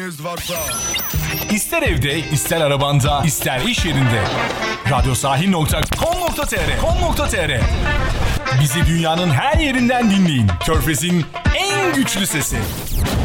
izniniz varsa. İster evde, ister arabanda, ister iş yerinde. Radyosahil.com.tr Bizi dünyanın her yerinden dinleyin. Körfez'in en güçlü sesi.